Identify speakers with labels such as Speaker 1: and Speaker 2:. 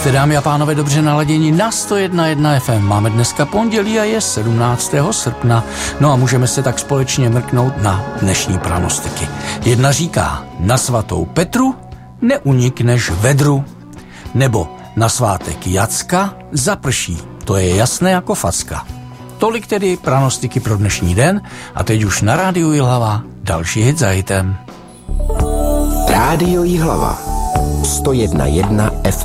Speaker 1: Jste, dámy a pánové, dobře naladěni na 101.1 FM. Máme dneska pondělí a je 17. srpna. No a můžeme se tak společně mrknout na dnešní pranostiky. Jedna říká, na svatou Petru neunikneš vedru. Nebo na svátek Jacka zaprší. To je jasné jako facka. Tolik tedy pranostiky pro dnešní den a teď už na Rádiu Jihlava další hit za hitem.
Speaker 2: Rádio Jihlava 101.1 FM.